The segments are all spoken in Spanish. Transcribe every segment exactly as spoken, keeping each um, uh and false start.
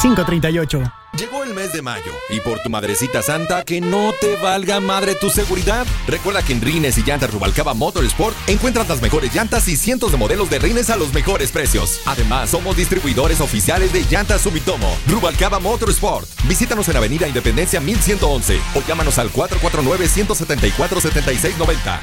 cinco treinta y ocho. Llegó el mes de mayo y por tu madrecita santa que no te valga madre tu seguridad. Recuerda que en Rines y Llantas Rubalcaba Motorsport encuentras las mejores llantas y cientos de modelos de rines a los mejores precios. Además, somos distribuidores oficiales de Llantas Sumitomo, Rubalcaba Motorsport. Visítanos en Avenida Independencia mil ciento once o llámanos al cuatro cuatro nueve, uno siete cuatro, siete seis nueve cero.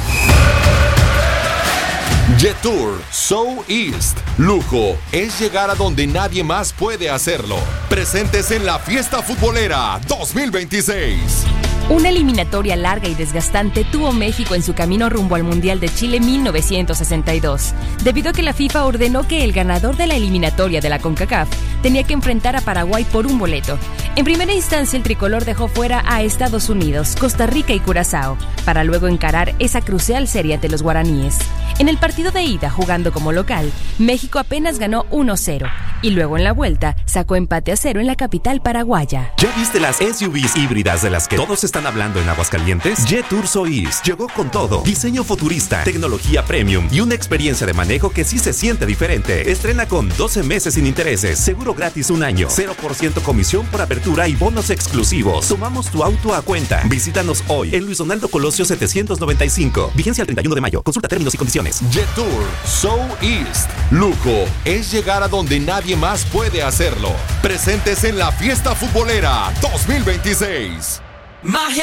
Jetour Show East. Lujo es llegar a donde nadie más puede hacerlo. Presentes en la Fiesta Futbolera dos mil veintiséis. Una eliminatoria larga y desgastante tuvo México en su camino rumbo al Mundial de Chile mil novecientos sesenta y dos, debido a que la FIFA ordenó que el ganador de la eliminatoria de la CONCACAF tenía que enfrentar a Paraguay por un boleto. En primera instancia, el tricolor dejó fuera a Estados Unidos, Costa Rica y Curazao, para luego encarar esa crucial serie ante los guaraníes. En el partido de ida, jugando como local, México apenas ganó uno cero, y luego en la vuelta sacó empate a cero en la capital paraguaya. ¿Ya viste las S U Vs híbridas de las que todos están hablando en Aguascalientes? Jetour Sois llegó con todo. Diseño futurista, tecnología premium y una experiencia de manejo que sí se siente diferente. Estrena con doce meses sin intereses, seguro gratis un año, cero por ciento comisión por apertura y bonos exclusivos. Tomamos tu auto a cuenta. Visítanos hoy en Luis Donaldo Colosio setecientos noventa y cinco. Vigencia el treinta y uno de mayo. Consulta términos y condiciones. Jetour Show East. Lujo es llegar a donde nadie más puede hacerlo. Presentes en la Fiesta Futbolera dos mil veintiséis. Magia